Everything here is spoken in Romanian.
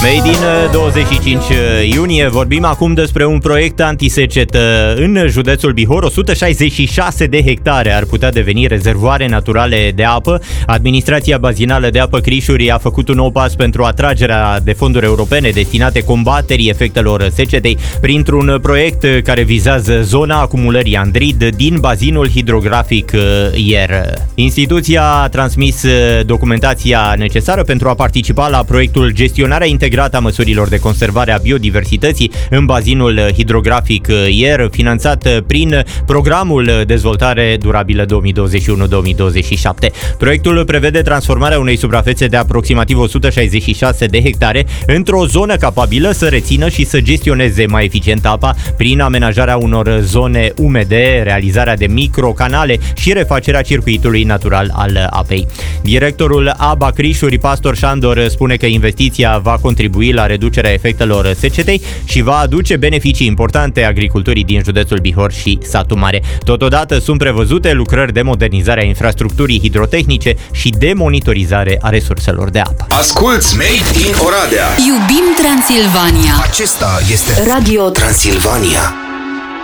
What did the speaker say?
Made in 25 iunie. Vorbim acum despre un proiect antisecetă în județul Bihor. 166 de hectare ar putea deveni rezervoare naturale de apă. Administrația bazinală de apă Crișuri a făcut un nou pas pentru atragerea de fonduri europene destinate combaterii efectelor secetei printr-un proiect care vizează zona acumulării Andrid din bazinul hidrografic Ier. Instituția a transmis documentația necesară pentru a participa la proiectul Gestionarea integrată a măsurilor de conservare a biodiversității în bazinul hidrografic Ier, finanțat prin Programul Dezvoltare Durabilă 2021-2027. Proiectul prevede transformarea unei suprafețe de aproximativ 166 de hectare într-o zonă capabilă să rețină și să gestioneze mai eficient apa prin amenajarea unor zone umede, realizarea de microcanale și refacerea circuitului natural al apei. Directorul ABA Crișuri, Pastor Șandor, spune că investiția va contribui la reducerea efectelor secetei și va aduce beneficii importante agriculturii din județul Bihor și Satu Mare. Totodată sunt prevăzute lucrări de modernizare a infrastructurii hidrotehnice și de monitorizare a resurselor de apă. Asculți Made in Oradea. Iubim Transilvania. Acesta este Radio Transilvania.